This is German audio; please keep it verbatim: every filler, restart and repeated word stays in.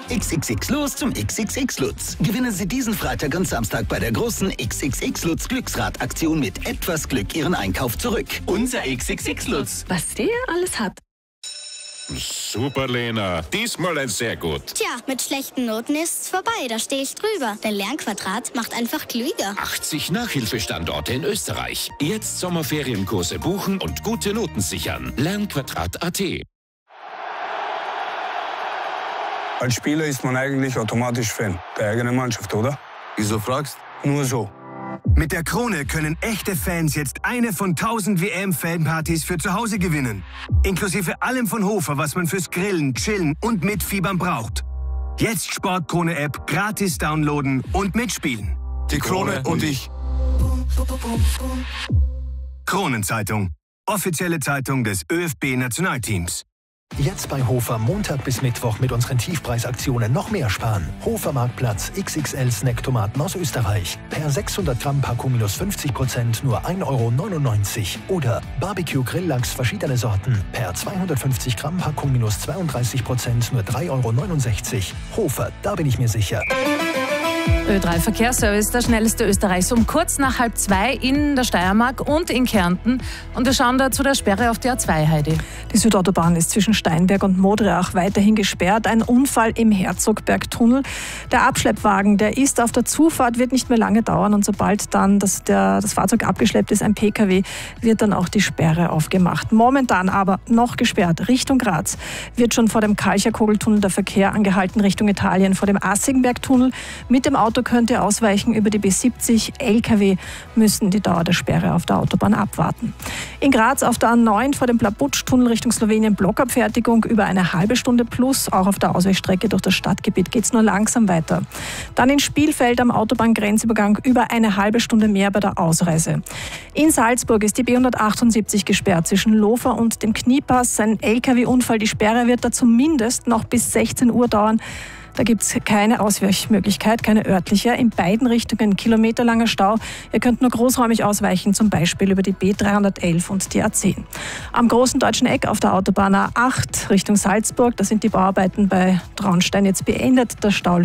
X X X los zum X X X Lutz. Gewinnen Sie diesen Freitag und Samstag bei der großen X X X Lutz Glücksrad-Aktion mit etwas Glück Ihren Einkauf zurück. Unser X X X Lutz. Was der alles hat. Super, Lena. Diesmal ein sehr gut. Tja, mit schlechten Noten ist's vorbei. Da stehe ich drüber. Der Lernquadrat macht einfach klüger. achtzig Nachhilfestandorte in Österreich. Jetzt Sommerferienkurse buchen und gute Noten sichern. Lernquadrat punkt a t. Als Spieler ist man eigentlich automatisch Fan der eigenen Mannschaft, oder? Wieso fragst? Nur so. Mit der Krone können echte Fans jetzt eine von tausend W M-Fanpartys für zu Hause gewinnen. Inklusive allem von Hofer, was man fürs Grillen, Chillen und Mitfiebern braucht. Jetzt Sportkrone-App gratis downloaden und mitspielen. Die Krone und ich. Kronenzeitung. Offizielle Zeitung des ÖFB Nationalteams. Jetzt bei Hofer Montag bis Mittwoch mit unseren Tiefpreisaktionen noch mehr sparen. Hofer Marktplatz X X L Snacktomaten aus Österreich. Per sechshundert Gramm Packung minus fünfzig Prozent nur ein Euro neunundneunzig. Oder Barbecue Grilllachs verschiedene Sorten. Per zweihundertfünfzig Gramm Packung minus zweiunddreißig Prozent nur drei Euro neunundsechzig. Hofer, da bin ich mir sicher. Ö drei Verkehrsservice, der schnellste Österreichs, um kurz nach halb zwei in der Steiermark und in Kärnten. Und wir schauen da zu der Sperre auf die A zwei, Heidi. Die Südautobahn ist zwischen Steinberg und Modriach weiterhin gesperrt. Ein Unfall im Herzogbergtunnel. Der Abschleppwagen, der ist auf der Zufahrt, wird nicht mehr lange dauern. Und sobald dann das, der, das Fahrzeug abgeschleppt ist, ein P K W, wird dann auch die Sperre aufgemacht. Momentan aber noch gesperrt Richtung Graz. Wird schon vor dem Kalcherkogeltunnel der Verkehr angehalten Richtung Italien, vor dem Assingenbergtunnel. Mit dem Auto könnt ihr ausweichen über die B siebzig. L K W müssen die Dauer der Sperre auf der Autobahn abwarten. In Graz auf der A neun vor dem Plabutsch-Tunnel Richtung Slowenien Blockabfertigung über eine halbe Stunde plus. Auch auf der Ausweichstrecke durch das Stadtgebiet geht es nur langsam weiter. Dann in Spielfeld am Autobahngrenzübergang über eine halbe Stunde mehr bei der Ausreise. In Salzburg ist die B hundertachtundsiebzig gesperrt zwischen Lofer und dem Kniepass. Ein L K W-Unfall. Die Sperre wird da zumindest noch bis sechzehn Uhr dauern. Da gibt es keine Ausweichmöglichkeit, keine örtliche. In beiden Richtungen kilometerlanger Stau. Ihr könnt nur großräumig ausweichen, zum Beispiel über die B dreihundertelf und die A zehn. Am großen deutschen Eck auf der Autobahn A acht Richtung Salzburg, da sind die Bauarbeiten bei Traunstein jetzt beendet. Der Stau